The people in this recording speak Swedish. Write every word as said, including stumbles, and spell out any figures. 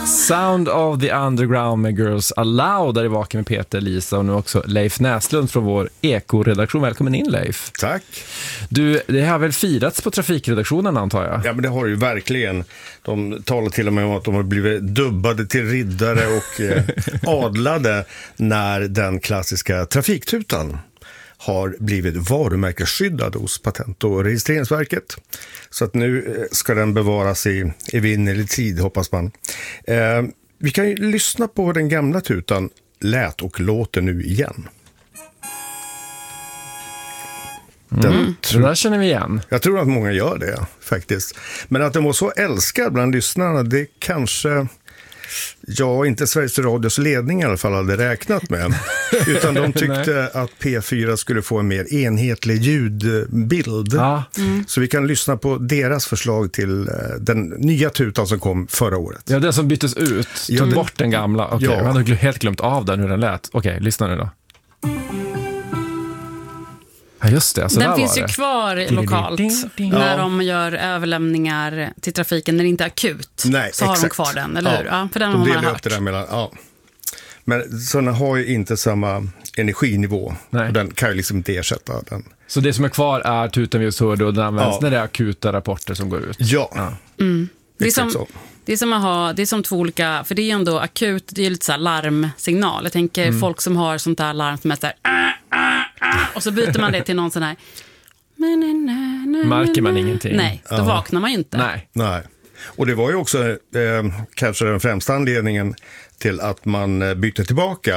Sound of the Underground med Girls Aloud, där är vaken med Peter, Lisa och nu också Leif Näslund från vår Eko-redaktion. Välkommen in, Leif. Tack. Du, det har väl firats på trafikredaktionen, antar jag? Ja, men det har det ju verkligen. De talar till och med om att de har blivit dubbade till riddare och eh, adlade när den klassiska trafiktutan har blivit varumärkesskyddad hos Patent- och registreringsverket. Så att nu ska den bevaras i evinnerlig tid, hoppas man. Eh, vi kan ju lyssna på den gamla tutan lät och låter nu igen. Den Mm, tro- det där känner vi igen. Jag tror att många gör det, faktiskt. Men att den var så älskad bland lyssnarna, det kanske... Ja, inte Sveriges Radios ledning i alla fall hade räknat med. Utan de tyckte att P fyra skulle få en mer enhetlig ljudbild. Ja. Mm. Så vi kan lyssna på deras förslag till den nya tutan som kom förra året. Ja, den som byttes ut. Tog Ja, den- bort den gamla. Okej, Ja. jag hade helt glömt av den, hur den lät. Okej, lyssna nu då. Ja, just det. Så Den där finns var ju det. kvar lokalt Ding, ding. när Ja. de gör överlämningar till trafiken när det inte är akut. Nej, så har de exakt. kvar den, eller hur? Ja, för den de har man delar upp hört. det där mellan, ja. Men sådana har ju inte samma energinivå. Nej. Och den kan ju liksom inte ersätta den. Så det som är kvar är tutan vi just hörde och den används Ja. när det är akuta rapporter som går ut. Ja, Mm. Det är, exakt som, så. det är som att ha, det är som två olika, för det är ju ändå akut, det är lite så här larmsignal. Jag tänker Mm. folk som har sånt där larm som är så här, ah, ah, ah, och så byter man det till någon sån här, Märker man ingenting? Nej, då vaknar man ju inte. Nej. Nej. Och det var ju också eh, kanske den främsta anledningen till att man eh, bytte tillbaka